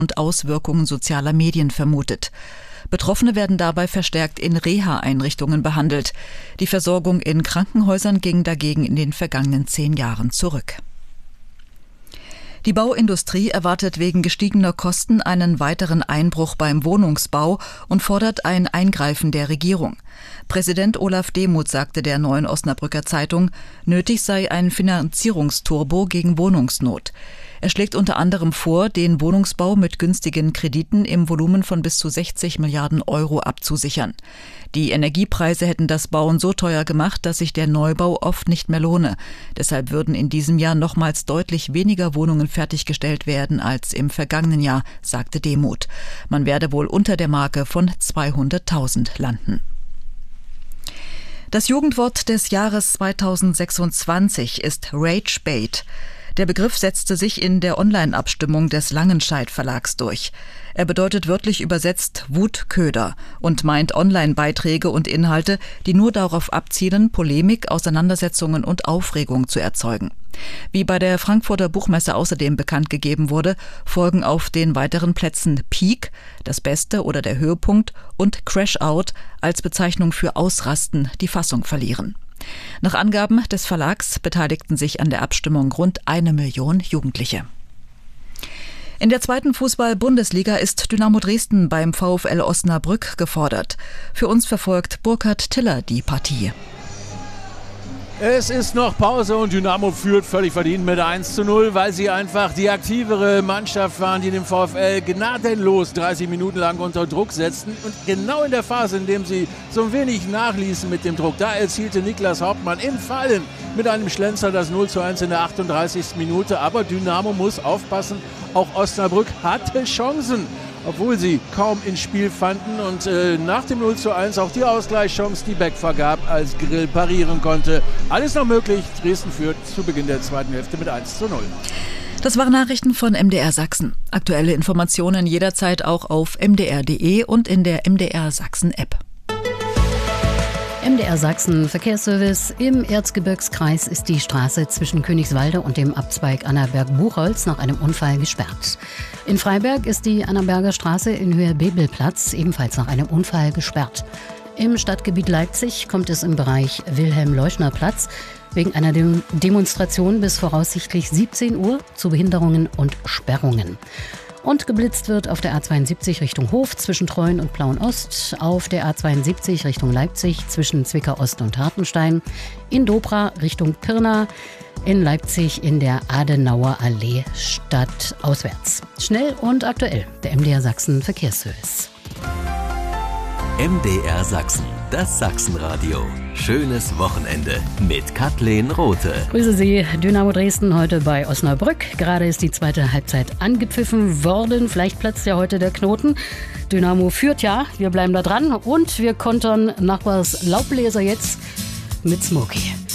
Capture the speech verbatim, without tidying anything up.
und Auswirkungen sozialer Medien vermutet. Betroffene werden dabei verstärkt in Reha-Einrichtungen behandelt. Die Versorgung in Krankenhäusern ging dagegen in den vergangenen zehn Jahren zurück. Die Bauindustrie erwartet wegen gestiegener Kosten einen weiteren Einbruch beim Wohnungsbau und fordert ein Eingreifen der Regierung. Präsident Olaf Demuth sagte der Neuen Osnabrücker Zeitung, nötig sei ein Finanzierungsturbo gegen Wohnungsnot. Er schlägt unter anderem vor, den Wohnungsbau mit günstigen Krediten im Volumen von bis zu sechzig Milliarden Euro abzusichern. Die Energiepreise hätten das Bauen so teuer gemacht, dass sich der Neubau oft nicht mehr lohne. Deshalb würden in diesem Jahr nochmals deutlich weniger Wohnungen fertiggestellt werden als im vergangenen Jahr, sagte Demuth. Man werde wohl unter der Marke von zweihunderttausend landen. Das Jugendwort des Jahres zweitausendsechsundzwanzig ist Ragebait. Der Begriff setzte sich in der Online-Abstimmung des Langenscheidt Verlags durch. Er bedeutet wörtlich übersetzt Wutköder und meint Online-Beiträge und Inhalte, die nur darauf abzielen, Polemik, Auseinandersetzungen und Aufregung zu erzeugen. Wie bei der Frankfurter Buchmesse außerdem bekannt gegeben wurde, folgen auf den weiteren Plätzen Peak, das Beste oder der Höhepunkt, und Crash Out als Bezeichnung für Ausrasten, die Fassung verlieren. Nach Angaben des Verlags beteiligten sich an der Abstimmung rund eine Million Jugendliche. In der zweiten Fußball-Bundesliga ist Dynamo Dresden beim VfL Osnabrück gefordert. Für uns verfolgt Burkhard Tiller die Partie. Es ist noch Pause und Dynamo führt völlig verdient mit eins zu null, weil sie einfach die aktivere Mannschaft waren, die den VfL gnadenlos dreißig Minuten lang unter Druck setzten. Und genau in der Phase, in der sie so ein wenig nachließen mit dem Druck, da erzielte Niklas Hauptmann im Fallen mit einem Schlenzer das null zu eins in der achtunddreißigsten Minute. Aber Dynamo muss aufpassen, auch Osnabrück hatte Chancen, obwohl sie kaum ins Spiel fanden und äh, nach dem null zu eins auch die Ausgleichschance, die Beck vergab, als Grill parieren konnte. Alles noch möglich. Dresden führt zu Beginn der zweiten Hälfte mit eins zu null. Das waren Nachrichten von M D R Sachsen. Aktuelle Informationen jederzeit auch auf m d r punkt d e und in der M D R Sachsen App. M D R Sachsen Verkehrsservice. Im Erzgebirgskreis ist die Straße zwischen Königswalde und dem Abzweig Annaberg-Buchholz nach einem Unfall gesperrt. In Freiberg ist die Annaberger Straße in Höhe Bebelplatz ebenfalls nach einem Unfall gesperrt. Im Stadtgebiet Leipzig kommt es im Bereich Wilhelm-Leuschner-Platz wegen einer Dem- Demonstration bis voraussichtlich siebzehn Uhr zu Behinderungen und Sperrungen. Und geblitzt wird auf der A zweiundsiebzig Richtung Hof zwischen Treuen und Plauen-Ost, auf der A zweiundsiebzig Richtung Leipzig zwischen Zwickau-Ost und Hartenstein, in Dobra Richtung Pirna, in Leipzig in der Adenauer Allee stadtauswärts. Schnell und aktuell, der M D R Sachsen Verkehrsservice. M D R Sachsen, das Sachsenradio. Schönes Wochenende mit Kathleen Rothe. Grüße Sie, Dynamo Dresden heute bei Osnabrück. Gerade ist die zweite Halbzeit angepfiffen worden. Vielleicht platzt ja heute der Knoten. Dynamo führt ja, wir bleiben da dran. Und wir kontern Nachbars Laubbläser jetzt mit Smokey.